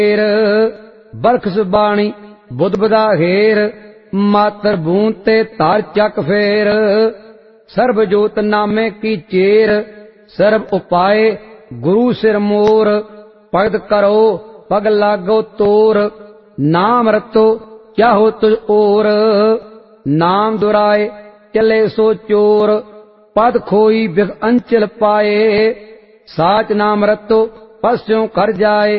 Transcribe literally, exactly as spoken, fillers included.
बरखस बाणी बुध बदा हेर मातर बूंद ते तार चक फेर सर्ब जोत नामे की चेर सर्ब उपाय गुरु सिर मोर भगत करो पग लागो तोर नाम रतो चाहो तुझ ओर नाम दुराए चले सो चोर पद खोई बिग अंचल पाए साच नाम रतो पस्यों कर जाए